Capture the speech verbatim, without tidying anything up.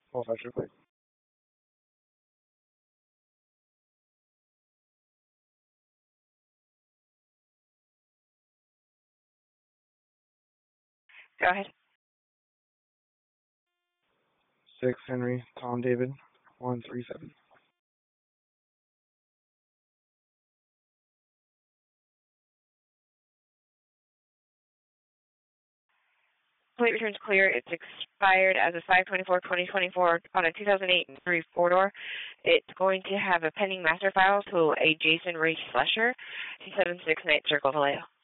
Hold on real quick. Go ahead. Six Henry Tom David one three seven. Plate returns clear. It's expired as of five twenty-four twenty twenty-four on a two thousand eight three four door. It's going to have a pending master file to a Jason Ray Slusher, two seven six Night Circle, Vallejo.